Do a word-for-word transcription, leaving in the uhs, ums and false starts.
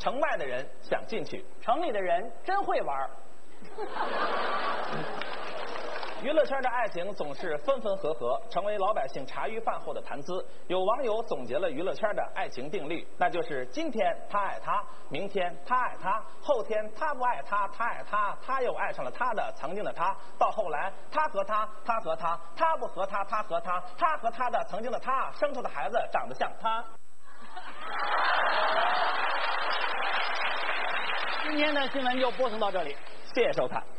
城外的人想进去， 城里的人真会玩。 娱乐圈的爱情总是分分合合，成为老百姓茶余饭后的谈资。有网友总结了娱乐圈的爱情定律，那就是今天他爱他，明天他爱他，后天他不爱他，他爱他，他又爱上了他的曾经的他，到后来他和他，他和他，他不和他，他和他，他和他的曾经的他生出的孩子长得像他。 今天的新闻就播送到这里， 谢谢收看。